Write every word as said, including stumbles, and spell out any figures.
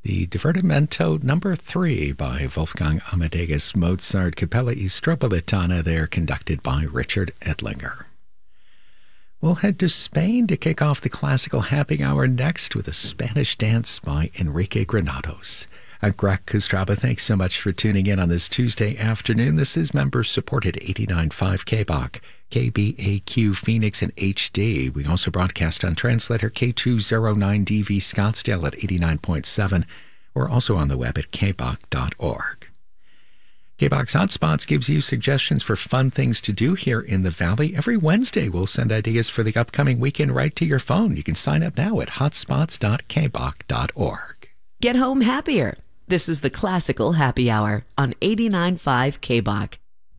the Divertimento number three by Wolfgang Amadeus Mozart, Capella e Stropolitana, there conducted by Richard Edlinger. We'll head to Spain to kick off the classical happy hour next with a Spanish dance by Enrique Granados. I'm Greg Kostraba. Thanks so much for tuning in on this Tuesday afternoon. This is member-supported eighty-nine point five K B O C, K B A Q Phoenix and H D. We also broadcast on translator K two oh nine D V Scottsdale at eighty-nine point seven. We're also on the web at k b o c dot org. K B O X Hotspots gives you suggestions for fun things to do here in the Valley. Every Wednesday, we'll send ideas for the upcoming weekend right to your phone. You can sign up now at hotspots dot k b o c dot org. Get home happier. This is the Classical Happy Hour on eighty-nine point five K B O C.